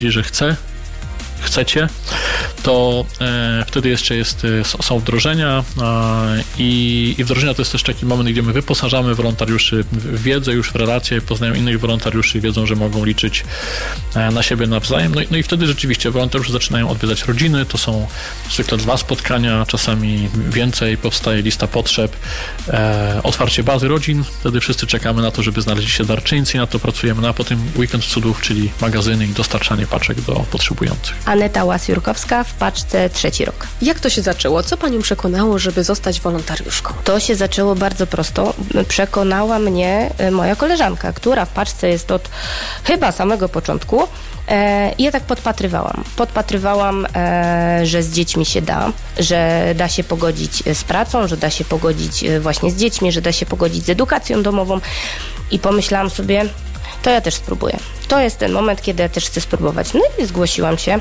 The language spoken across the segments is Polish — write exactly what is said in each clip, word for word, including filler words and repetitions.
że chce, chcecie, to e, wtedy jeszcze jest, są wdrożenia e, i, i wdrożenia to jest też taki moment, gdzie my wyposażamy wolontariuszy w wiedzę, już w relacje, poznają innych wolontariuszy i wiedzą, że mogą liczyć e, na siebie nawzajem. No i, no i wtedy rzeczywiście wolontariusze zaczynają odwiedzać rodziny, to są zwykle dwa spotkania, czasami więcej, powstaje lista potrzeb, e, otwarcie bazy rodzin, wtedy wszyscy czekamy na to, żeby znaleźli się darczyńcy, na to pracujemy, no a potem weekend cudów, czyli magazyny i dostarczanie paczek do potrzebujących. Aneta Łas-Jurkowska w paczce trzeci rok. Jak to się zaczęło? Co panią przekonało, żeby zostać wolontariuszką? To się zaczęło bardzo prosto. Przekonała mnie moja koleżanka, która w paczce jest od chyba samego początku. I ja tak podpatrywałam. Podpatrywałam, że z dziećmi się da, że da się pogodzić z pracą, że da się pogodzić właśnie z dziećmi, że da się pogodzić z edukacją domową i pomyślałam sobie, to ja też spróbuję. To jest ten moment, kiedy ja też chcę spróbować. No i zgłosiłam się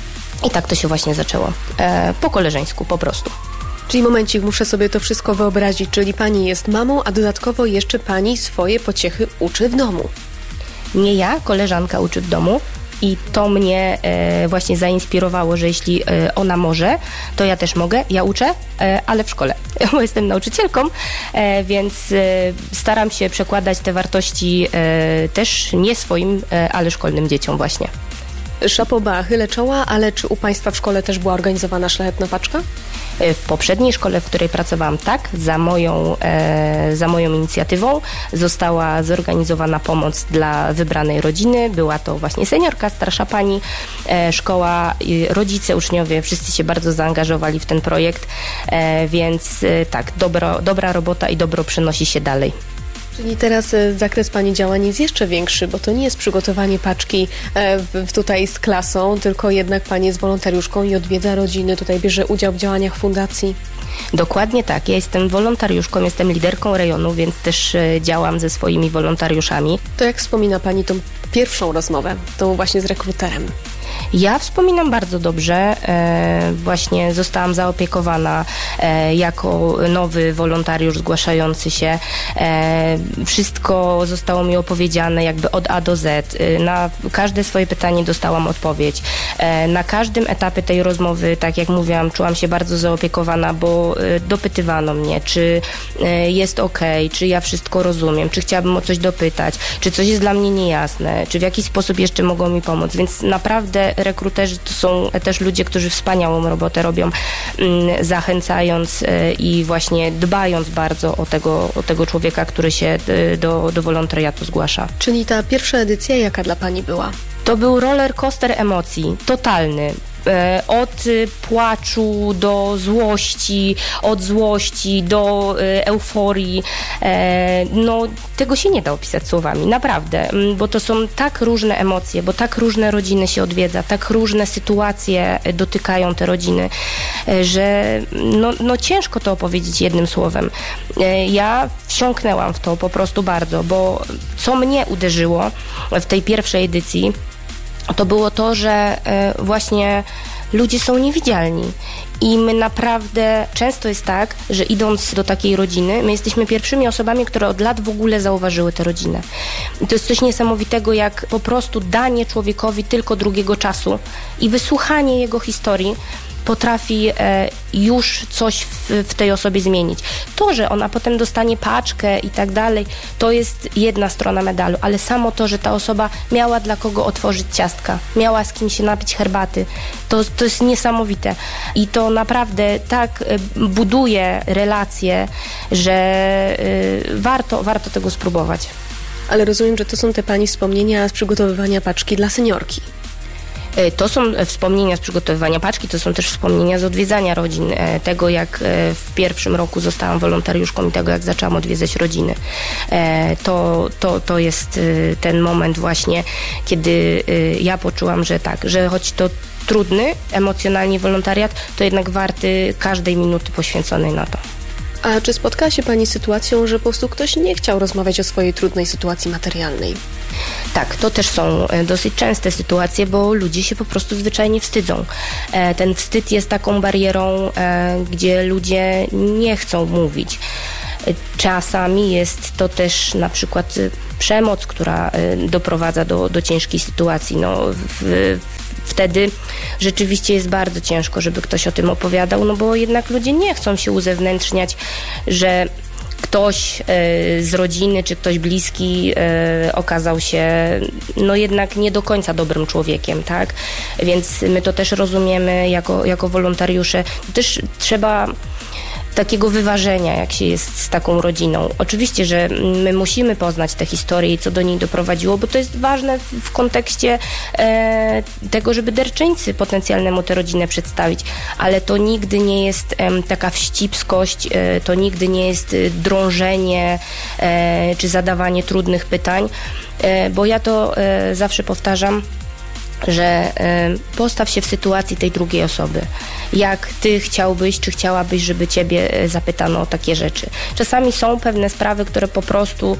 i tak to się właśnie zaczęło. E, po koleżeńsku, po prostu. Czyli momencik, muszę sobie to wszystko wyobrazić, czyli pani jest mamą, a dodatkowo jeszcze pani swoje pociechy uczy w domu. Nie ja, koleżanka uczy w domu. I to mnie e, właśnie zainspirowało, że jeśli e, ona może, to ja też mogę. Ja uczę, e, ale w szkole, bo jestem nauczycielką, e, więc e, staram się przekładać te wartości e, też nie swoim, e, ale szkolnym dzieciom właśnie. Szapoba, chylę czoła, ale czy u państwa w szkole też była organizowana szlachetna paczka? W poprzedniej szkole, w której pracowałam, tak, za moją, e, za moją inicjatywą została zorganizowana pomoc dla wybranej rodziny. Była to właśnie seniorka, starsza pani, e, szkoła, e, rodzice, uczniowie, wszyscy się bardzo zaangażowali w ten projekt, e, więc e, tak, dobro, dobra robota i dobro przenosi się dalej. Czyli teraz zakres pani działań jest jeszcze większy, bo to nie jest przygotowanie paczki w, tutaj z klasą, tylko jednak pani jest wolontariuszką i odwiedza rodziny, tutaj bierze udział w działaniach fundacji. Dokładnie tak. Ja jestem wolontariuszką, jestem liderką rejonu, więc też działam ze swoimi wolontariuszami. To jak wspomina pani tą pierwszą rozmowę, tą właśnie z rekruterem? Ja wspominam bardzo dobrze. E, właśnie zostałam zaopiekowana e, jako nowy wolontariusz zgłaszający się. E, wszystko zostało mi opowiedziane jakby od A do Z. E, na każde swoje pytanie dostałam odpowiedź. E, na każdym etapie tej rozmowy, tak jak mówiłam, czułam się bardzo zaopiekowana, bo e, dopytywano mnie, czy e, jest okej, czy ja wszystko rozumiem, czy chciałabym o coś dopytać, czy coś jest dla mnie niejasne, czy w jakiś sposób jeszcze mogą mi pomóc. Więc naprawdę rekruterzy to są też ludzie, którzy wspaniałą robotę robią, zachęcając i właśnie dbając bardzo o tego, o tego człowieka, który się do, do wolontariatu zgłasza. Czyli ta pierwsza edycja jaka dla pani była? To był roller coaster emocji, totalny. Od płaczu do złości, od złości do euforii. No, tego się nie da opisać słowami, naprawdę, bo to są tak różne emocje, bo tak różne rodziny się odwiedza, tak różne sytuacje dotykają te rodziny, że no, no ciężko to opowiedzieć jednym słowem. Ja wsiąknęłam w to po prostu bardzo, bo co mnie uderzyło w tej pierwszej edycji, to było to, że właśnie ludzie są niewidzialni i my naprawdę, często jest tak, że idąc do takiej rodziny, my jesteśmy pierwszymi osobami, które od lat w ogóle zauważyły tę rodzinę. I to jest coś niesamowitego, jak po prostu danie człowiekowi tylko drugiego czasu i wysłuchanie jego historii potrafi e, już coś w, w tej osobie zmienić. To, że ona potem dostanie paczkę i tak dalej, to jest jedna strona medalu, ale samo to, że ta osoba miała dla kogo otworzyć ciastka, miała z kim się napić herbaty, to, to jest niesamowite. I to naprawdę tak e, buduje relacje, że e, warto, warto tego spróbować. Ale rozumiem, że to są te pani wspomnienia z przygotowywania paczki dla seniorki. To są wspomnienia z przygotowywania paczki, to są też wspomnienia z odwiedzania rodzin, tego jak w pierwszym roku zostałam wolontariuszką i tego jak zaczęłam odwiedzać rodziny. To, to, to jest ten moment właśnie, kiedy ja poczułam, że tak, że choć to trudny emocjonalnie wolontariat, to jednak warty każdej minuty poświęconej na to. A czy spotkała się pani z sytuacją, że po prostu ktoś nie chciał rozmawiać o swojej trudnej sytuacji materialnej? Tak, to też są dosyć częste sytuacje, bo ludzie się po prostu zwyczajnie wstydzą. Ten wstyd jest taką barierą, gdzie ludzie nie chcą mówić. Czasami jest to też na przykład przemoc, która doprowadza do, do ciężkiej sytuacji. No, w, wtedy rzeczywiście jest bardzo ciężko, żeby ktoś o tym opowiadał, no bo jednak ludzie nie chcą się uzewnętrzniać, że ktoś z rodziny czy ktoś bliski okazał się no jednak nie do końca dobrym człowiekiem, tak? Więc my to też rozumiemy jako, jako wolontariusze. Też trzeba takiego wyważenia, jak się jest z taką rodziną. Oczywiście, że my musimy poznać tę historię i co do niej doprowadziło, bo to jest ważne w, w kontekście e, tego, żeby darczyńcy potencjalnemu tę rodzinę przedstawić, ale to nigdy nie jest e, taka wścibskość, e, to nigdy nie jest drążenie e, czy zadawanie trudnych pytań, e, bo ja to e, zawsze powtarzam, że y, postaw się w sytuacji tej drugiej osoby. Jak ty chciałbyś, czy chciałabyś, żeby ciebie zapytano o takie rzeczy. Czasami są pewne sprawy, które po prostu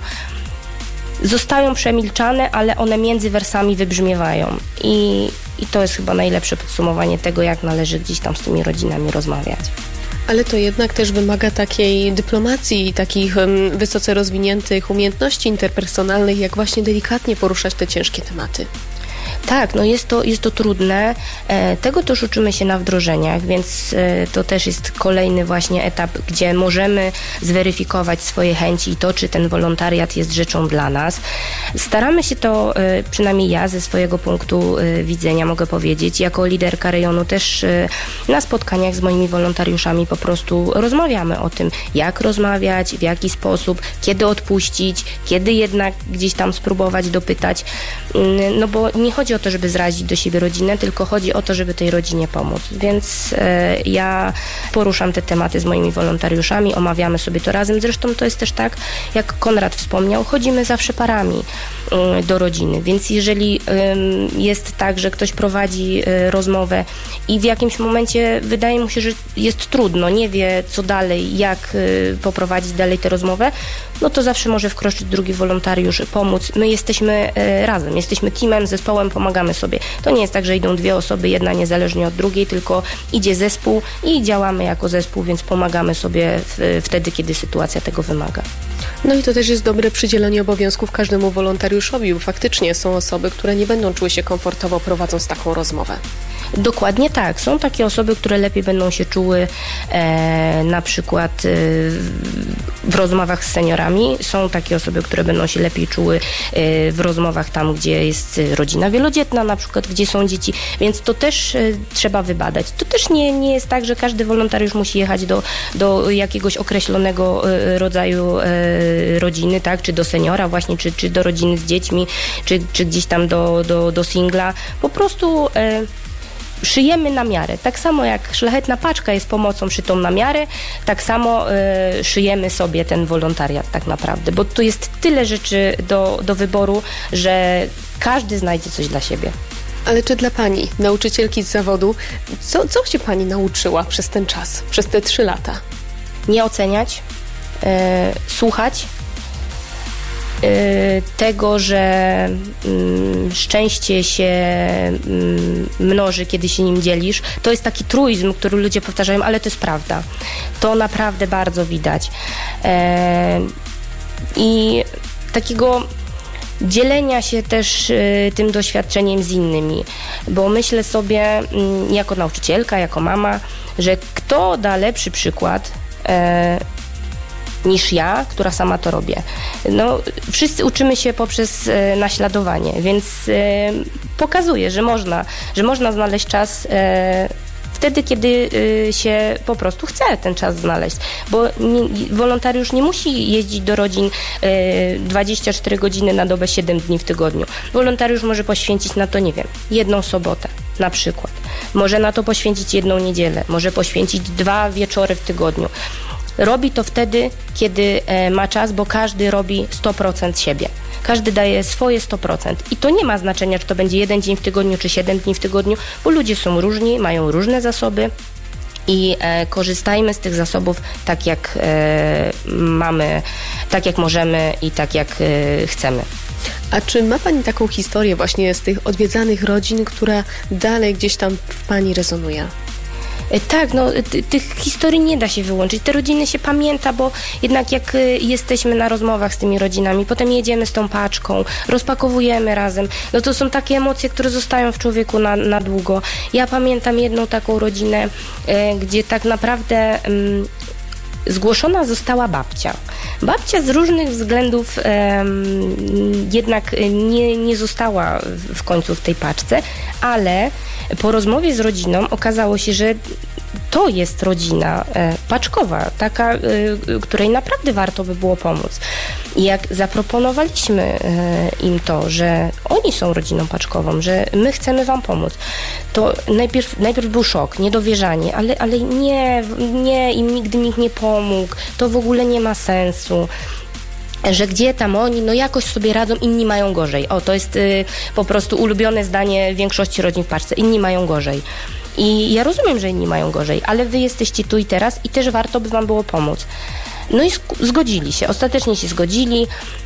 zostają przemilczane, ale one między wersami wybrzmiewają. I, i to jest chyba najlepsze podsumowanie tego, jak należy gdzieś tam z tymi rodzinami rozmawiać. Ale to jednak też wymaga takiej dyplomacji i takich um, wysoce rozwiniętych umiejętności interpersonalnych, jak właśnie delikatnie poruszać te ciężkie tematy. Tak, no jest to, jest to trudne. E, tego też uczymy się na wdrożeniach, więc e, to też jest kolejny właśnie etap, gdzie możemy zweryfikować swoje chęci i to, czy ten wolontariat jest rzeczą dla nas. Staramy się to, e, przynajmniej ja ze swojego punktu e, widzenia mogę powiedzieć, jako liderka rejonu też e, na spotkaniach z moimi wolontariuszami po prostu rozmawiamy o tym, jak rozmawiać, w jaki sposób, kiedy odpuścić, kiedy jednak gdzieś tam spróbować dopytać, no bo nie chodzi o to, żeby zrazić do siebie rodzinę, tylko chodzi o to, żeby tej rodzinie pomóc. Więc e, ja poruszam te tematy z moimi wolontariuszami, omawiamy sobie to razem. Zresztą to jest też tak, jak Konrad wspomniał, chodzimy zawsze parami y, do rodziny. Więc jeżeli y, jest tak, że ktoś prowadzi y, rozmowę i w jakimś momencie wydaje mu się, że jest trudno, nie wie co dalej, jak y, poprowadzić dalej tę rozmowę, no to zawsze może wkroczyć drugi wolontariusz, pomóc. My jesteśmy y, razem, jesteśmy teamem, zespołem, pomagamy sobie. To nie jest tak, że idą dwie osoby, jedna niezależnie od drugiej, tylko idzie zespół i działamy jako zespół, więc pomagamy sobie w, wtedy, kiedy sytuacja tego wymaga. No i to też jest dobre przydzielenie obowiązków każdemu wolontariuszowi, bo faktycznie są osoby, które nie będą czuły się komfortowo prowadząc taką rozmowę. Dokładnie tak. Są takie osoby, które lepiej będą się czuły e, na przykład e, w rozmowach z seniorami. Są takie osoby, które będą się lepiej czuły e, w rozmowach tam, gdzie jest rodzina wielodzietna, na przykład, gdzie są dzieci, więc to też e, trzeba wybadać. To też nie, nie jest tak, że każdy wolontariusz musi jechać do, do jakiegoś określonego e, rodzaju e, rodziny, tak, czy do seniora właśnie, czy, czy do rodziny z dziećmi, czy, czy gdzieś tam do, do, do singla. Po prostu e, szyjemy na miarę. Tak samo jak szlachetna paczka jest pomocą szytą na miarę, tak samo y, szyjemy sobie ten wolontariat tak naprawdę, bo tu jest tyle rzeczy do, do wyboru, że każdy znajdzie coś dla siebie. Ale czy dla Pani, nauczycielki z zawodu, co, co się Pani nauczyła przez ten czas, przez te trzy lata? Nie oceniać, y, słuchać, tego, że mm, szczęście się mm, mnoży, kiedy się nim dzielisz. To jest taki truizm, który ludzie powtarzają, ale to jest prawda. To naprawdę bardzo widać. E, I takiego dzielenia się też y, tym doświadczeniem z innymi, bo myślę sobie y, jako nauczycielka, jako mama, że kto da lepszy przykład y, niż ja, która sama to robię. No, wszyscy uczymy się poprzez e, naśladowanie, więc e, pokazuje, że można, że można znaleźć czas e, wtedy, kiedy e, się po prostu chce ten czas znaleźć, bo nie, wolontariusz nie musi jeździć do rodzin e, dwadzieścia cztery godziny na dobę, siedem dni w tygodniu. Wolontariusz może poświęcić na to, nie wiem, jedną sobotę na przykład. Może na to poświęcić jedną niedzielę, może poświęcić dwa wieczory w tygodniu. Robi to wtedy, kiedy ma czas, bo każdy robi sto procent siebie. Każdy daje swoje sto procent. I to nie ma znaczenia, czy to będzie jeden dzień w tygodniu, czy siedem dni w tygodniu, bo ludzie są różni, mają różne zasoby i e, korzystajmy z tych zasobów tak, jak e, mamy, tak jak możemy i tak, jak e, chcemy. A czy ma Pani taką historię właśnie z tych odwiedzanych rodzin, która dalej gdzieś tam w Pani rezonuje? Tak, no ty, tych historii nie da się wyłączyć. Te rodziny się pamięta, bo jednak jak jesteśmy na rozmowach z tymi rodzinami, potem jedziemy z tą paczką, rozpakowujemy razem, no to są takie emocje, które zostają w człowieku na, na długo. Ja pamiętam jedną taką rodzinę, gdzie tak naprawdę um, zgłoszona została babcia. Babcia z różnych względów um, jednak nie, nie została w końcu w tej paczce, ale po rozmowie z rodziną okazało się, że to jest rodzina e, paczkowa, taka, e, której naprawdę warto by było pomóc. I jak zaproponowaliśmy e, im to, że oni są rodziną paczkową, że my chcemy wam pomóc, to najpierw, najpierw był szok, niedowierzanie, ale, ale nie, nie, im nigdy nikt nie pomógł, to w ogóle nie ma sensu. Że gdzie tam oni, no jakoś sobie radzą, inni mają gorzej. O, to jest y, po prostu ulubione zdanie większości rodzin w paczce. Inni mają gorzej. I ja rozumiem, że inni mają gorzej, ale wy jesteście tu i teraz i też warto by wam było pomóc. No i zgodzili się, ostatecznie się zgodzili,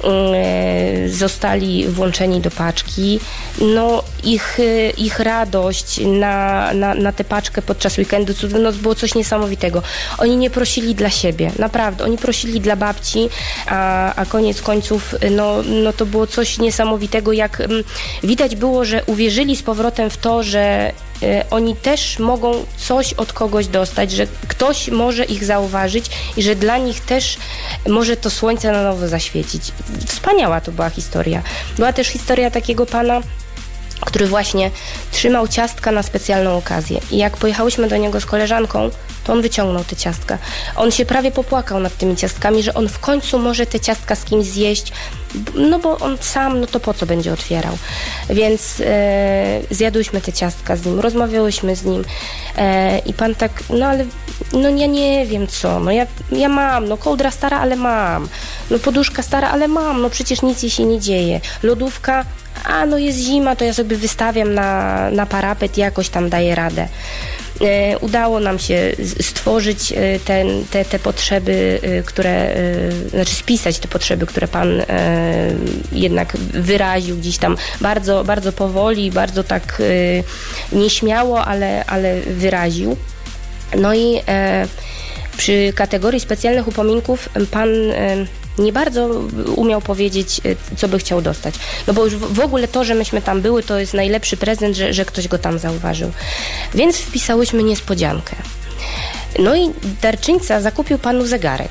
yy, zostali włączeni do paczki. No ich, yy, ich radość na, na, na tę paczkę podczas weekendu no, było coś niesamowitego. Oni nie prosili dla siebie, naprawdę, oni prosili dla babci, a, a koniec końców no, no to było coś niesamowitego, jak yy, widać było, że uwierzyli z powrotem w to, że oni też mogą coś od kogoś dostać, że ktoś może ich zauważyć i że dla nich też może to słońce na nowo zaświecić. Wspaniała to była historia. Była też historia takiego pana, który właśnie trzymał ciastka na specjalną okazję. I jak pojechałyśmy do niego z koleżanką, to on wyciągnął te ciastka. On się prawie popłakał nad tymi ciastkami, że on w końcu może te ciastka z kimś zjeść, no bo on sam, no to po co będzie otwierał. Więc e, zjadłyśmy te ciastka z nim, rozmawiałyśmy z nim e, i pan tak, no ale no ja nie wiem co, no ja, ja mam, no kołdra stara, ale mam, no poduszka stara, ale mam, no przecież nic jej się nie dzieje. Lodówka, a no jest zima, to ja sobie wystawiam na, na parapet i jakoś tam daję radę. E, udało nam się stworzyć e, ten, te, te potrzeby, e, które, e, znaczy spisać te potrzeby, które pan e, jednak wyraził gdzieś tam bardzo, bardzo powoli, bardzo tak e, nieśmiało, ale, ale wyraził. No i e, przy kategorii specjalnych upominków pan e, nie bardzo umiał powiedzieć, co by chciał dostać. No bo już w ogóle to, że myśmy tam były, to jest najlepszy prezent, że, że ktoś go tam zauważył. Więc wpisałyśmy niespodziankę. No i darczyńca zakupił panu zegarek.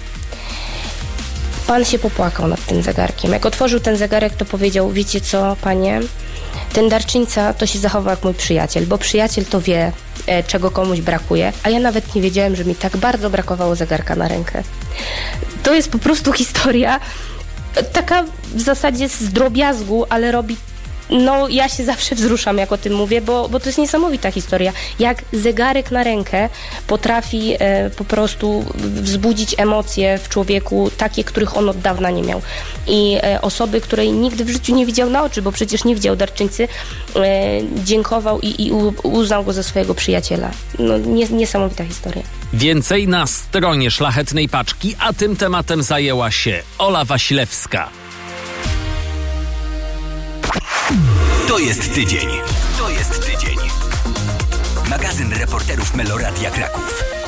Pan się popłakał nad tym zegarkiem. Jak otworzył ten zegarek, to powiedział, wiecie co, panie, ten darczyńca to się zachował jak mój przyjaciel, bo przyjaciel to wie, e, czego komuś brakuje, a ja nawet nie wiedziałem, że mi tak bardzo brakowało zegarka na rękę. To jest po prostu historia taka w zasadzie z drobiazgu, ale robi, no ja się zawsze wzruszam, jak o tym mówię, bo, bo to jest niesamowita historia. Jak zegarek na rękę potrafi e, po prostu wzbudzić emocje w człowieku, takie, których on od dawna nie miał. I e, osoby, której nigdy w życiu nie widział na oczy, bo przecież nie widział darczyńcy, e, dziękował i, i uznał go za swojego przyjaciela. No nie, niesamowita historia. Więcej na stronie Szlachetnej Paczki, a tym tematem zajęła się Ola Wasilewska. To jest tydzień. To jest tydzień. Magazyn reporterów Meloradia Kraków.